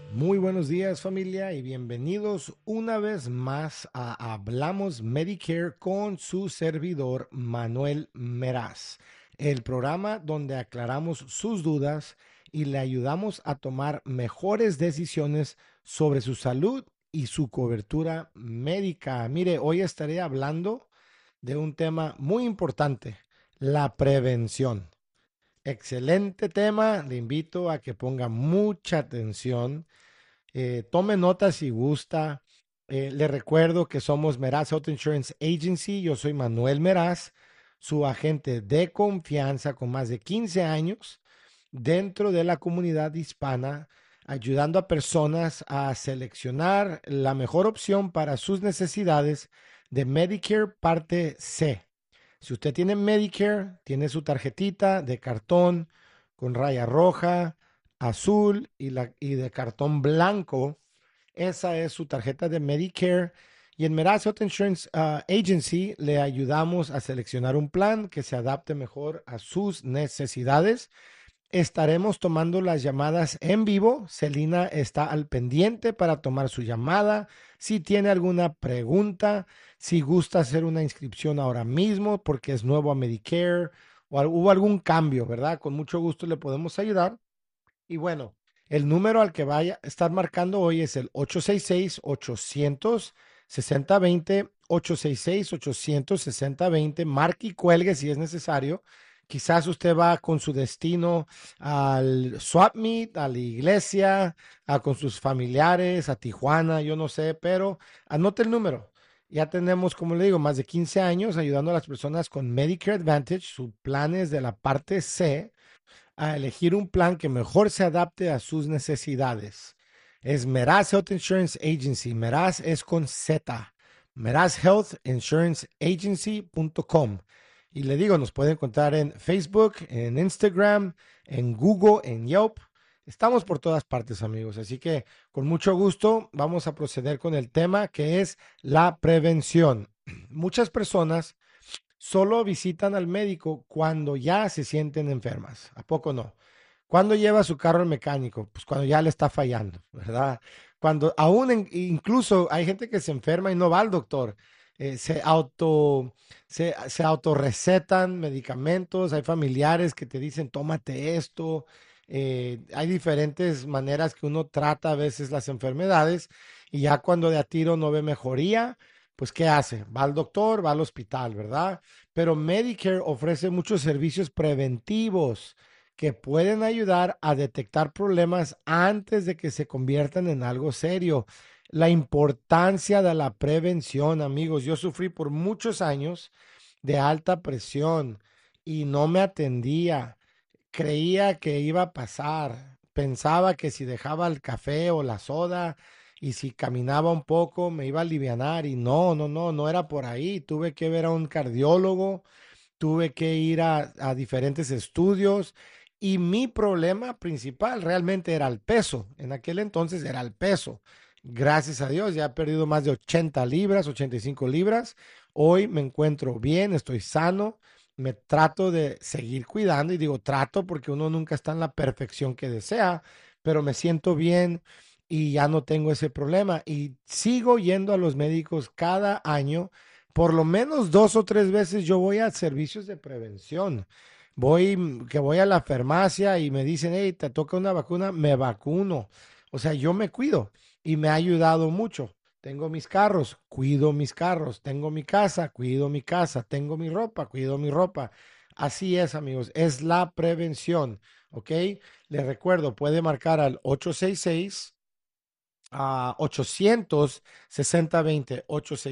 Muy buenos días familia y bienvenidos una vez más a Hablamos Medicare con su servidor Manuel Meraz, el programa donde aclaramos sus dudas y le ayudamos a tomar mejores decisiones sobre su salud y su cobertura médica. Mire, hoy estaré hablando de un tema muy importante, la prevención. Excelente tema, le invito a que ponga mucha atención, tome nota si gusta. Le recuerdo que somos Meraz Health Insurance Agency. Yo soy Manuel Meraz, su agente de confianza con más de 15 años dentro de la comunidad hispana, ayudando a personas a seleccionar la mejor opción para sus necesidades de Medicare Parte C. Si usted tiene Medicare, tiene su tarjetita de cartón con raya roja, azul y de cartón blanco. Esa es su tarjeta de Medicare. Y en Meraz Health Insurance Agency le ayudamos a seleccionar un plan que se adapte mejor a sus necesidades. Estaremos tomando las llamadas en vivo. Celina está al pendiente para tomar su llamada. Si tiene alguna pregunta, si gusta hacer una inscripción ahora mismo porque es nuevo a Medicare o hubo algún cambio, ¿verdad? Con mucho gusto le podemos ayudar. Y bueno, el número al que vaya a estar marcando hoy es el 866-800-6020, 866-800-6020. Marque y cuelgue si es necesario. Quizás usted va con su destino al swap meet, a la iglesia, con sus familiares, a Tijuana, yo no sé, pero anote el número. Ya tenemos, como le digo, más de 15 años ayudando a las personas con Medicare Advantage, sus planes de la parte C, a elegir un plan que mejor se adapte a sus necesidades. Es Meraz Health Insurance Agency. Meraz es con Z. merazhealthinsuranceagency.com. Y le digo, nos puede encontrar en Facebook, en Instagram, en Google, en Yelp. Estamos por todas partes, amigos. Así que con mucho gusto vamos a proceder con el tema que es la prevención. Muchas personas solo visitan al médico cuando ya se sienten enfermas. ¿A poco no? ¿Cuándo lleva su carro al mecánico? Pues cuando ya le está fallando, ¿verdad? Cuando incluso hay gente que se enferma y no va al doctor. Se autorrecetan medicamentos. Hay familiares que te dicen, tómate esto. Hay diferentes maneras que uno trata a veces las enfermedades y ya cuando de a tiro no ve mejoría, pues ¿qué hace? Va al doctor, va al hospital, ¿verdad? Pero Medicare ofrece muchos servicios preventivos que pueden ayudar a detectar problemas antes de que se conviertan en algo serio. La importancia de la prevención, amigos. Yo sufrí por muchos años de alta presión y no me atendía. Creía que iba a pasar. Pensaba que si dejaba el café o la soda y si caminaba un poco me iba a alivianar y no era por ahí. Tuve que ver a un cardiólogo, tuve que ir a diferentes estudios y mi problema principal realmente era el peso. En aquel entonces era el peso. Gracias a Dios ya he perdido más de 80 libras, 85 libras. Hoy me encuentro bien, estoy sano, me trato de seguir cuidando y digo trato porque uno nunca está en la perfección que desea, pero me siento bien y ya no tengo ese problema y sigo yendo a los médicos cada año. Por lo menos 2 o 3 veces yo voy a servicios de prevención. Que voy a la farmacia y me dicen, hey, te toca una vacuna, me vacuno. O sea, yo me cuido y me ha ayudado mucho. Tengo mis carros, cuido mis carros. Tengo mi casa, cuido mi casa. Tengo mi ropa, cuido mi ropa. Así es, amigos, es la prevención, ¿ok? Les recuerdo, puede marcar al 866 a 800-6020,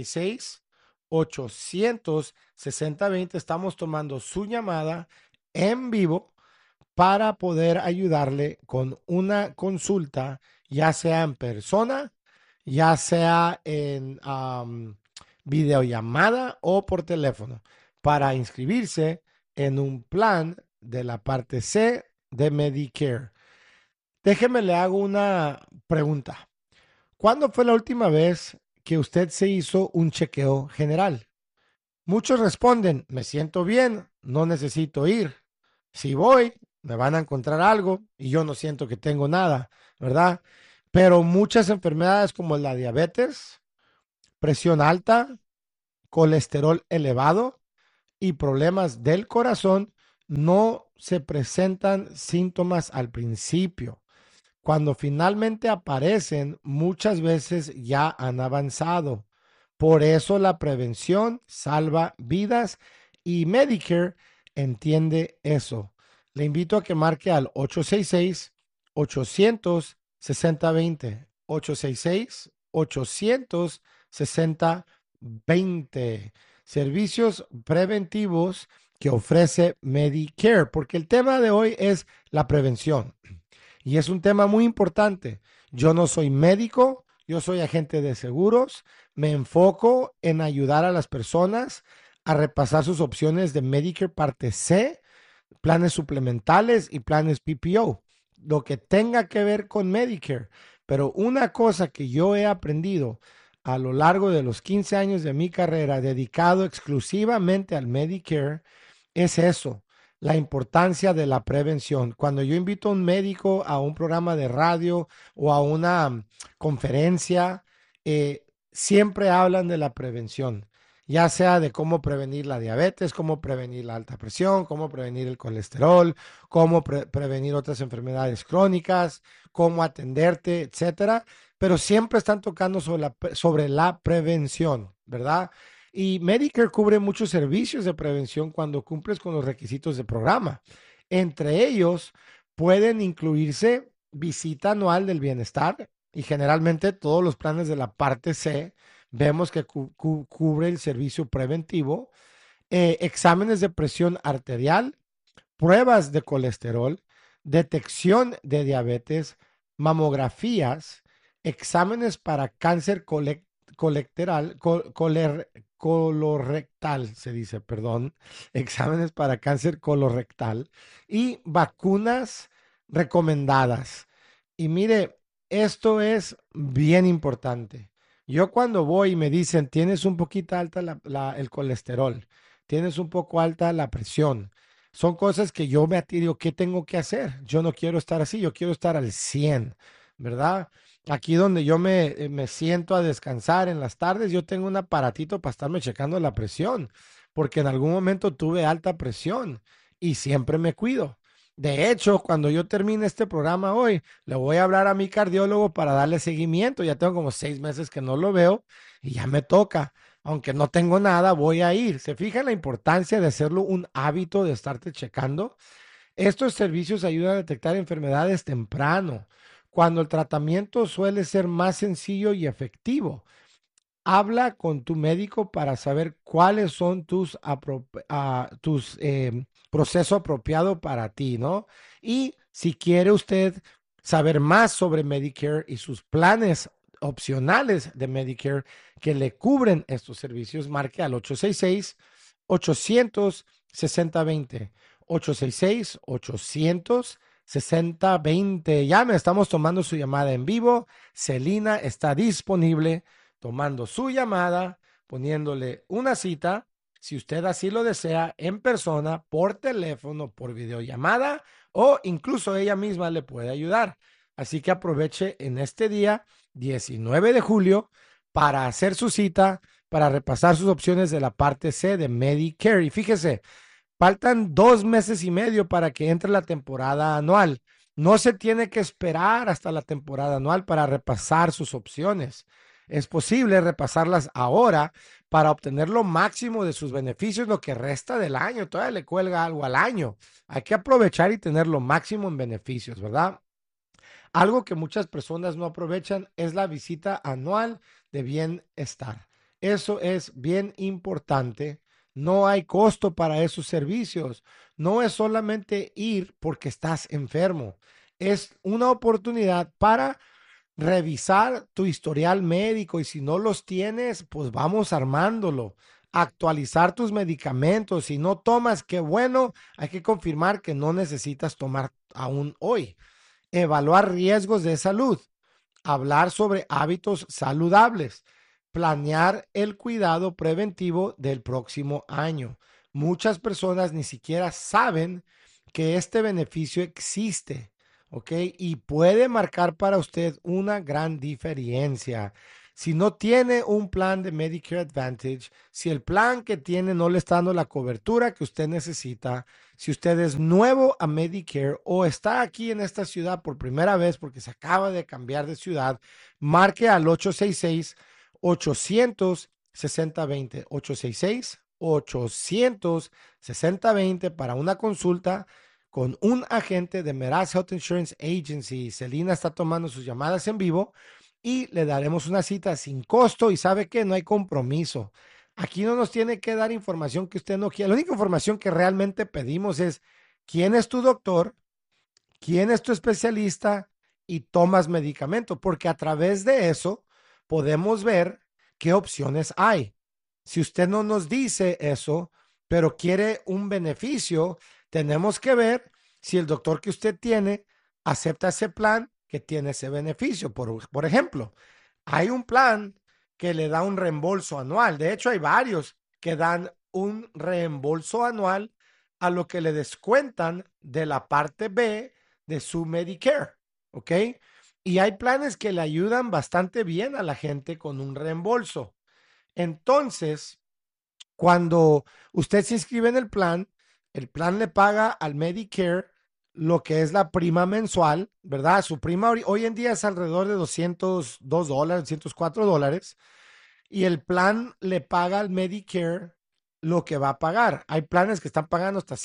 866-800-6020. Estamos tomando su llamada en vivo para poder ayudarle con una consulta, ya sea en persona, ya sea en videollamada o por teléfono, para inscribirse en un plan de la parte C de Medicare. Déjeme le hago una pregunta. ¿Cuándo fue la última vez que usted se hizo un chequeo general? Muchos responden, me siento bien, no necesito ir. Si voy, me van a encontrar algo y yo no siento que tengo nada, ¿verdad? Pero muchas enfermedades como la diabetes, presión alta, colesterol elevado y problemas del corazón no se presentan síntomas al principio. Cuando finalmente aparecen, muchas veces ya han avanzado. Por eso la prevención salva vidas y Medicare entiende eso. Le invito a que marque al 866-800-6020. 866-800-6020. Servicios preventivos que ofrece Medicare, porque el tema de hoy es la prevención. Y es un tema muy importante. Yo no soy médico, yo soy agente de seguros. Me enfoco en ayudar a las personas a repasar sus opciones de Medicare Parte C, planes suplementales y planes PPO, lo que tenga que ver con Medicare. Pero una cosa que yo he aprendido a lo largo de los 15 años de mi carrera dedicado exclusivamente al Medicare es eso, la importancia de la prevención. Cuando yo invito a un médico a un programa de radio o a una conferencia, siempre hablan de la prevención, ya sea de cómo prevenir la diabetes, cómo prevenir la alta presión, cómo prevenir el colesterol, cómo prevenir otras enfermedades crónicas, cómo atenderte, etcétera. Pero siempre están tocando sobre la prevención, ¿verdad? Y Medicare cubre muchos servicios de prevención cuando cumples con los requisitos del programa. Entre ellos pueden incluirse visita anual del bienestar y generalmente todos los planes de la parte C vemos que cubre el servicio preventivo, exámenes de presión arterial, pruebas de colesterol, detección de diabetes, mamografías, exámenes para cáncer colectoral, colorectal, se dice, perdón, exámenes para cáncer colorectal y vacunas recomendadas. Y mire, esto es bien importante. Yo cuando voy y me dicen, tienes un poquito alta el colesterol, tienes un poco alta la presión, son cosas que yo me atiro, ¿qué tengo que hacer? Yo no quiero estar así, yo quiero estar al 100, ¿verdad? Aquí donde yo me siento a descansar en las tardes, yo tengo un aparatito para estarme checando la presión, porque en algún momento tuve alta presión y siempre me cuido. De hecho, cuando yo termine este programa hoy, le voy a hablar a mi cardiólogo para darle seguimiento. Ya tengo como 6 meses que no lo veo y ya me toca. Aunque no tengo nada, voy a ir. ¿Se fija en la importancia de hacerlo un hábito de estarte checando? Estos servicios ayudan a detectar enfermedades temprano, cuando el tratamiento suele ser más sencillo y efectivo. Habla con tu médico para saber cuáles son tus procesos apropiados para ti, ¿no? Y si quiere usted saber más sobre Medicare y sus planes opcionales de Medicare que le cubren estos servicios, marque al 866-800-6020. 866-800-6020. Llame, estamos tomando su llamada en vivo. Celina está disponible tomando su llamada, poniéndole una cita, si usted así lo desea, en persona, por teléfono, por videollamada o incluso ella misma le puede ayudar. Así que aproveche en este día, 19 de julio, para hacer su cita, para repasar sus opciones de la parte C de Medicare. Y fíjese, faltan 2 meses y medio para que entre la temporada anual. No se tiene que esperar hasta la temporada anual para repasar sus opciones. Es posible repasarlas ahora para obtener lo máximo de sus beneficios lo que resta del año. Todavía le cuelga algo al año. Hay que aprovechar y tener lo máximo en beneficios, ¿verdad? Algo que muchas personas no aprovechan es la visita anual de bienestar. Eso es bien importante. No hay costo para esos servicios. No es solamente ir porque estás enfermo. Es una oportunidad para revisar tu historial médico y si no los tienes, pues vamos armándolo. Actualizar tus medicamentos. Si no tomas, qué bueno, hay que confirmar que no necesitas tomar aún hoy. Evaluar riesgos de salud, hablar sobre hábitos saludables, planear el cuidado preventivo del próximo año. Muchas personas ni siquiera saben que este beneficio existe. ¿ok? Y puede marcar para usted una gran diferencia. Si no tiene un plan de Medicare Advantage, si el plan que tiene no le está dando la cobertura que usted necesita, si usted es nuevo a Medicare o está aquí en esta ciudad por primera vez porque se acaba de cambiar de ciudad, marque al 866-800-6020, 866-800-6020 para una consulta con un agente de Meraz Health Insurance Agency. Celina está tomando sus llamadas en vivo y le daremos una cita sin costo y sabe que no hay compromiso. Aquí no nos tiene que dar información que usted no quiera. La única información que realmente pedimos es quién es tu doctor, quién es tu especialista y tomas medicamento, porque a través de eso podemos ver qué opciones hay. Si usted no nos dice eso, pero quiere un beneficio, tenemos que ver si el doctor que usted tiene acepta ese plan que tiene ese beneficio. Por ejemplo, hay un plan que le da un reembolso anual. De hecho, hay varios que dan un reembolso anual a lo que le descuentan de la parte B de su Medicare, ¿ok? Y hay planes que le ayudan bastante bien a la gente con un reembolso. Entonces, cuando usted se inscribe en el plan le paga al Medicare lo que es la prima mensual, ¿verdad? Su prima hoy en día es alrededor de $202, $204, y el plan le paga al Medicare lo que va a pagar. Hay planes que están pagando hasta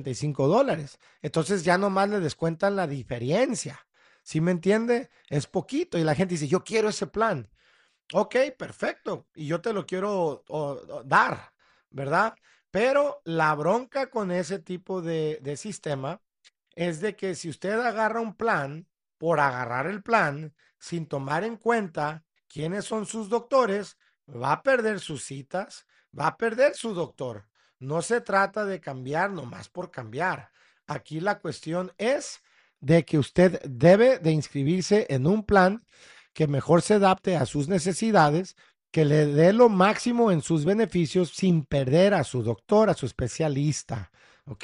$185. Entonces ya nomás le descuentan la diferencia. ¿Sí me entiende? Es poquito y la gente dice, yo quiero ese plan. Ok, perfecto. Y yo te lo quiero dar, ¿verdad? Pero la bronca con ese tipo de sistema es de que si usted agarra un plan por agarrar el plan sin tomar en cuenta quiénes son sus doctores, va a perder sus citas, va a perder su doctor. No se trata de cambiar nomás por cambiar. Aquí la cuestión es de que usted debe de inscribirse en un plan que mejor se adapte a sus necesidades, que le dé lo máximo en sus beneficios sin perder a su doctor, a su especialista. ¿Ok?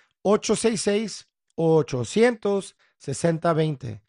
866-800-6020.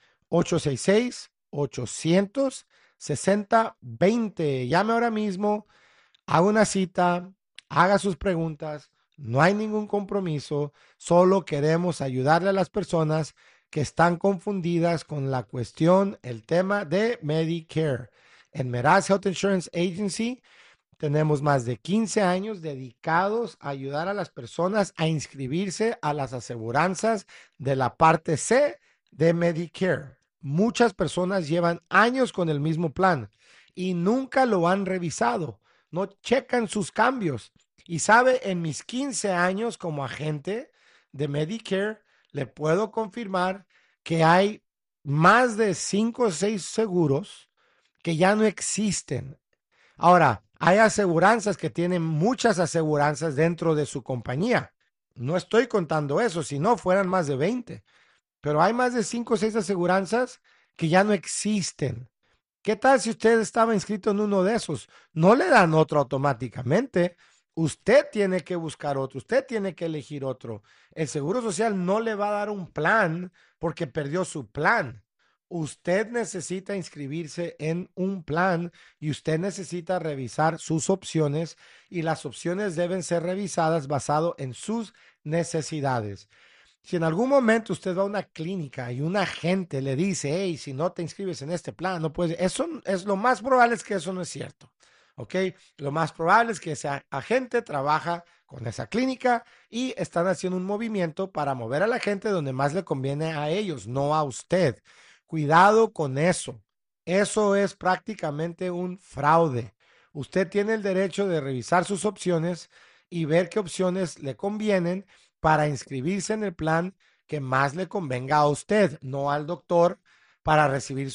866-800-6020. Llame ahora mismo, haga una cita, haga sus preguntas. No hay ningún compromiso, solo queremos ayudarle a las personas que están confundidas con la cuestión, el tema de Medicare. En Meraz Health Insurance Agency tenemos más de 15 años dedicados a ayudar a las personas a inscribirse a las aseguranzas de la parte C de Medicare. Muchas personas llevan años con el mismo plan y nunca lo han revisado, no checan sus cambios. Y sabe, en mis 15 años como agente de Medicare, le puedo confirmar que hay más de 5 o 6 seguros que ya no existen. Ahora, hay aseguranzas que tienen muchas aseguranzas dentro de su compañía. No estoy contando eso, si no fueran más de 20, pero hay más de 5 o 6 aseguranzas que ya no existen. ¿Qué tal si usted estaba inscrito en uno de esos? No le dan otro automáticamente. Usted tiene que buscar otro, usted tiene que elegir otro. El Seguro Social no le va a dar un plan porque perdió su plan. Usted necesita inscribirse en un plan y usted necesita revisar sus opciones y las opciones deben ser revisadas basado en sus necesidades. Si en algún momento usted va a una clínica y un agente le dice, hey, si no te inscribes en este plan, no puedes, eso es lo más probable es que eso no es cierto. ¿Ok? Lo más probable es que ese agente trabaja con esa clínica y están haciendo un movimiento para mover a la gente donde más le conviene a ellos, no a usted. Cuidado con eso. Eso es prácticamente un fraude. Usted tiene el derecho de revisar sus opciones y ver qué opciones le convienen para inscribirse en el plan que más le convenga a usted, no al doctor, para recibir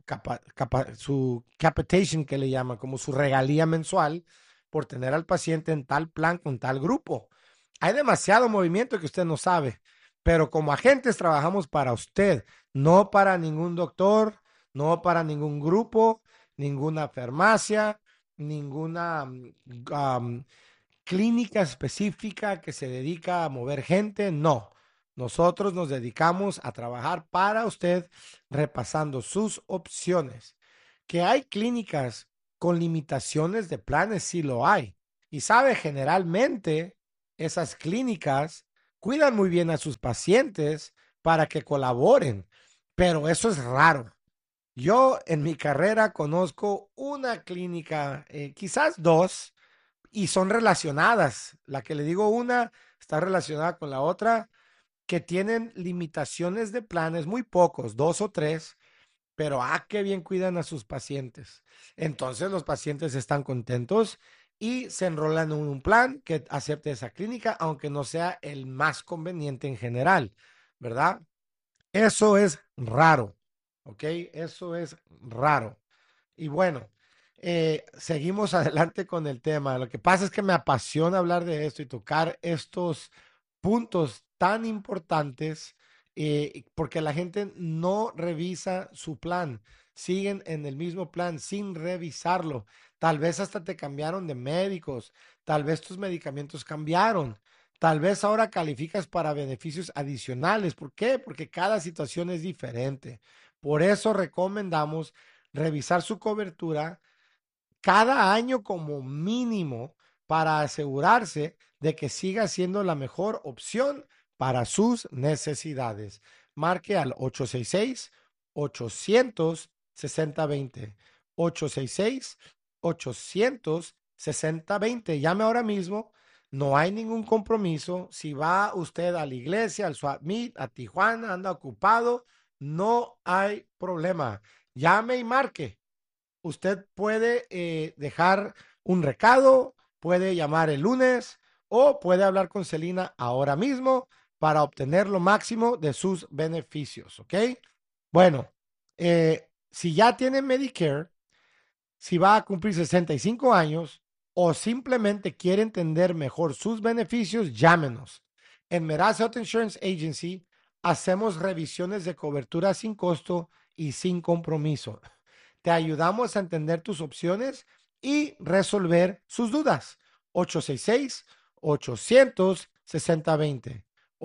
su capitation, que le llaman, como su regalía mensual por tener al paciente en tal plan con tal grupo. Hay demasiado movimiento que usted no sabe, pero como agentes trabajamos para usted, no para ningún doctor, no para ningún grupo, ninguna farmacia, ninguna clínica específica que se dedica a mover gente, no. Nosotros nos dedicamos a trabajar para usted repasando sus opciones. Que hay clínicas con limitaciones de planes, sí lo hay. Y sabe, generalmente esas clínicas cuidan muy bien a sus pacientes para que colaboren, pero eso es raro. Yo en mi carrera conozco una clínica, quizás dos, y son relacionadas. La que le digo una está relacionada con la otra, que tienen limitaciones de planes, muy pocos, dos o tres, pero qué bien cuidan a sus pacientes. Entonces los pacientes están contentos y se enrolan en un plan que acepte esa clínica, aunque no sea el más conveniente en general, ¿verdad? Eso es raro, ¿ok? Eso es raro. Y bueno, seguimos adelante con el tema. Lo que pasa es que me apasiona hablar de esto y tocar estos puntos tan importantes, porque la gente no revisa su plan, siguen en el mismo plan sin revisarlo. Tal vez hasta te cambiaron de médicos, tal vez tus medicamentos cambiaron, tal vez ahora calificas para beneficios adicionales. ¿Por qué? Porque cada situación es diferente. Por eso recomendamos revisar su cobertura cada año como mínimo para asegurarse de que siga siendo la mejor opción para sus necesidades. Marque al 866-800-6020. 866-800-6020. Llame ahora mismo. No hay ningún compromiso. Si va usted a la iglesia, al swap meet, a Tijuana, anda ocupado, no hay problema. Llame y marque. Usted puede dejar un recado, puede llamar el lunes o puede hablar con Celina ahora mismo para obtener lo máximo de sus beneficios, ¿ok? Bueno, si ya tiene Medicare, si va a cumplir 65 años o simplemente quiere entender mejor sus beneficios, llámenos. En Meraz Health Insurance Agency hacemos revisiones de cobertura sin costo y sin compromiso. Te ayudamos a entender tus opciones y resolver sus dudas. 866-800-6020.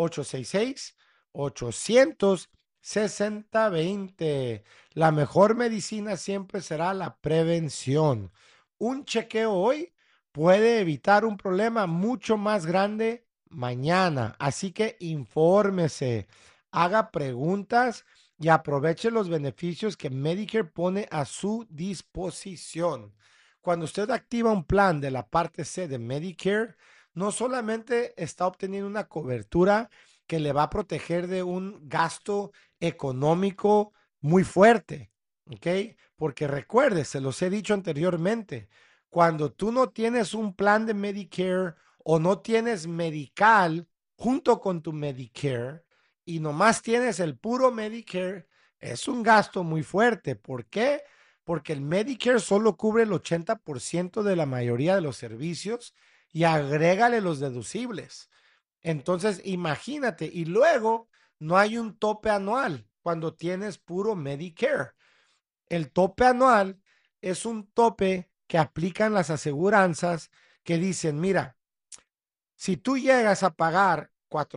866-800-6020. La mejor medicina siempre será la prevención. Un chequeo hoy puede evitar un problema mucho más grande mañana. Así que infórmese, haga preguntas y aproveche los beneficios que Medicare pone a su disposición. Cuando usted activa un plan de la parte C de Medicare, no solamente está obteniendo una cobertura que le va a proteger de un gasto económico muy fuerte, ¿ok? Porque recuerde, se los he dicho anteriormente, cuando tú no tienes un plan de Medicare o no tienes medical junto con tu Medicare, y nomás tienes el puro Medicare, es un gasto muy fuerte. ¿Por qué? Porque el Medicare solo cubre el 80% de la mayoría de los servicios y agrégale los deducibles. Entonces, imagínate, y luego no hay un tope anual cuando tienes puro Medicare. El tope anual es un tope que aplican las aseguranzas que dicen, mira, si tú llegas a pagar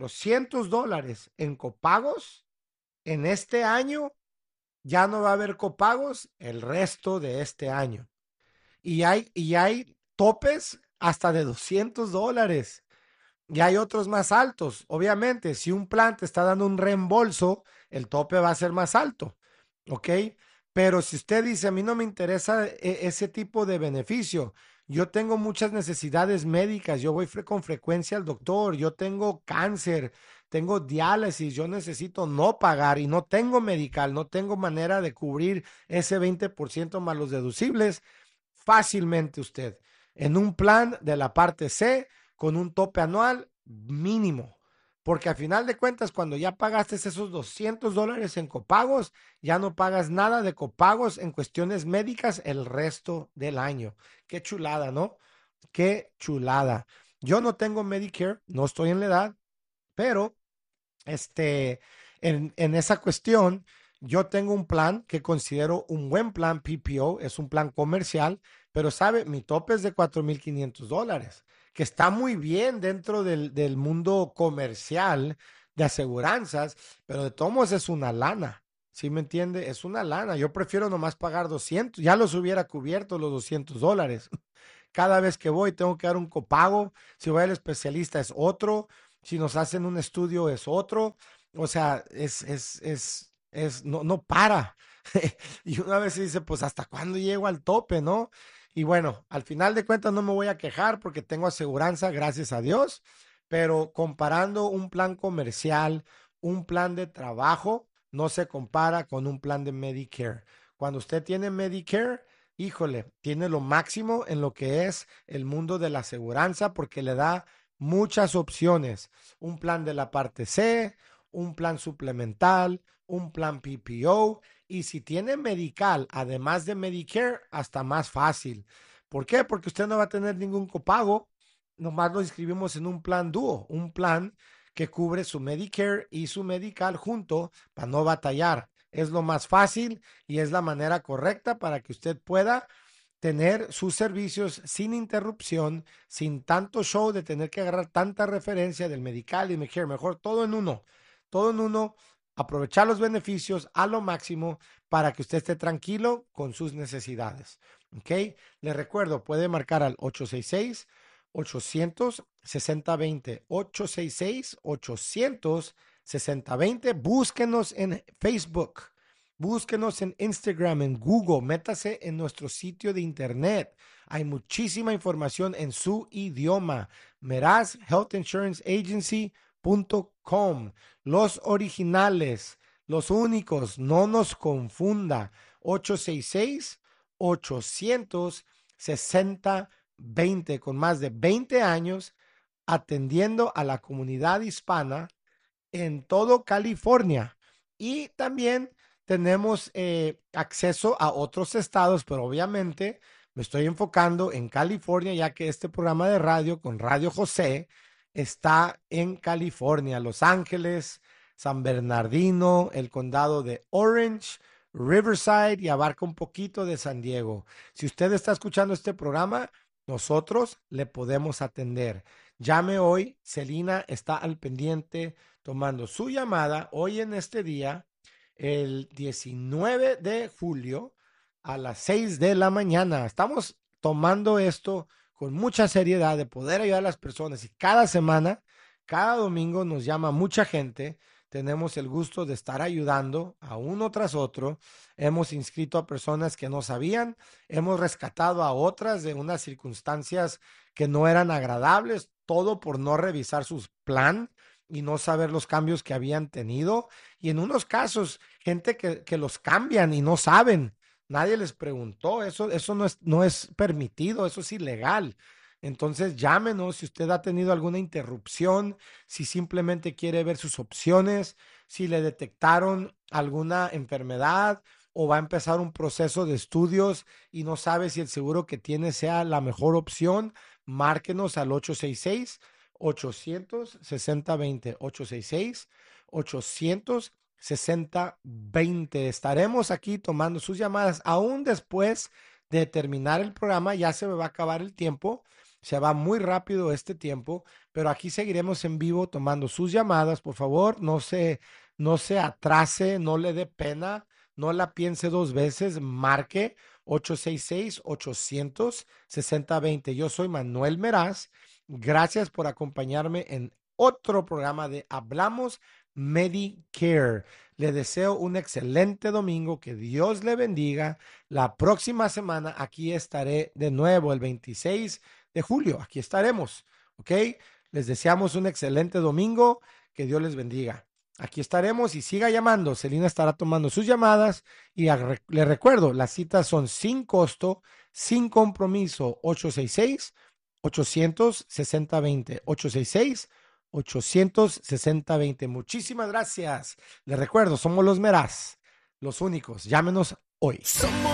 $400 en copagos en este año, ya no va a haber copagos el resto de este año. Y hay topes hasta de $200. Y hay otros más altos. Obviamente, si un plan te está dando un reembolso, el tope va a ser más alto. ¿Ok? Pero si usted dice, a mí no me interesa ese tipo de beneficio, yo tengo muchas necesidades médicas, yo voy con frecuencia al doctor, yo tengo cáncer, tengo diálisis, yo necesito no pagar y no tengo medical, no tengo manera de cubrir ese 20% más los deducibles, fácilmente usted en un plan de la parte C con un tope anual mínimo. Porque al final de cuentas, cuando ya pagaste esos $200 en copagos, ya no pagas nada de copagos en cuestiones médicas el resto del año. Qué chulada, ¿no? Qué chulada. Yo no tengo Medicare, no estoy en la edad, pero este, en esa cuestión, yo tengo un plan que considero un buen plan PPO, es un plan comercial, pero sabe, mi tope es de $4,500, que está muy bien dentro del mundo comercial. de aseguranzas, pero de todos modos es una lana. ¿Sí me entiende? Es una lana. Yo prefiero nomás pagar 200. Ya los hubiera cubierto los $200. Cada vez que voy tengo que dar un copago. Si voy al especialista es otro. Si nos hacen un estudio es otro. O sea, no, no para. Y una vez se dice, pues, ¿hasta cuándo llego al tope, no? Y bueno, al final de cuentas no me voy a quejar porque tengo aseguranza, gracias a Dios. Pero comparando un plan comercial, un plan de trabajo, no se compara con un plan de Medicare. Cuando usted tiene Medicare, híjole, tiene lo máximo en lo que es el mundo de la aseguranza porque le da muchas opciones. Un plan de la parte C, un plan suplemental, un plan PPO y si tiene medical, además de Medicare, hasta más fácil. ¿Por qué? Porque usted no va a tener ningún copago. Nomás lo inscribimos en un plan dúo, un plan que cubre su Medicare y su medical junto para no batallar. Es lo más fácil y es la manera correcta para que usted pueda tener sus servicios sin interrupción, sin tanto show de tener que agarrar tanta referencia del medical y Medicare. Mejor todo en uno, aprovechar los beneficios a lo máximo para que usted esté tranquilo con sus necesidades. ¿Ok? Le recuerdo, puede marcar al 866 800 6020 866 800 6020. Búsquenos en Facebook. Búsquenos en Instagram, en Google, métase en nuestro sitio de internet. Hay muchísima información en su idioma. MerazHealthInsuranceAgency.com. Los originales, los únicos, no nos confunda. 866-800-6020, con más de 20 años atendiendo a la comunidad hispana en todo California. Y también tenemos acceso a otros estados, pero obviamente me estoy enfocando en California, ya que este programa de radio con Radio José está en California, Los Ángeles, San Bernardino, el condado de Orange, Riverside y abarca un poquito de San Diego. Si usted está escuchando este programa, nosotros le podemos atender. Llame hoy, Celina está al pendiente tomando su llamada hoy en este día, el 19 de julio a las 6 de la mañana. Estamos tomando esto con mucha seriedad de poder ayudar a las personas y cada semana, cada domingo nos llama mucha gente. Tenemos el gusto de estar ayudando a uno tras otro. Hemos inscrito a personas que no sabían, hemos rescatado a otras de unas circunstancias que no eran agradables, todo por no revisar su plan y no saber los cambios que habían tenido. Y en unos casos, gente que los cambian y no saben. Nadie les preguntó. Eso no es permitido, eso es ilegal. Entonces llámenos si usted ha tenido alguna interrupción, si simplemente quiere ver sus opciones, si le detectaron alguna enfermedad o va a empezar un proceso de estudios y no sabe si el seguro que tiene sea la mejor opción, márquenos al 866-800-6020, 866-800-6020. Estaremos aquí tomando sus llamadas aún después de terminar el programa. Ya se me va a acabar el tiempo. Se va muy rápido este tiempo, pero aquí seguiremos en vivo tomando sus llamadas. Por favor, no se atrase, no le dé pena, no la piense dos veces, marque 866-800-6020. Yo soy Manuel Meraz. Gracias por acompañarme en otro programa de Hablamos Medicare. Le deseo un excelente domingo, que Dios le bendiga. La próxima semana aquí estaré de nuevo, el 26 de julio. Aquí estaremos, ¿ok? Les deseamos un excelente domingo, que Dios les bendiga. Aquí estaremos y siga llamando. Celina estará tomando sus llamadas y le recuerdo, las citas son sin costo, sin compromiso. 866-800-6020. 866-800-6020. Muchísimas gracias. Les recuerdo, somos los Meraz, los únicos. Llámenos hoy.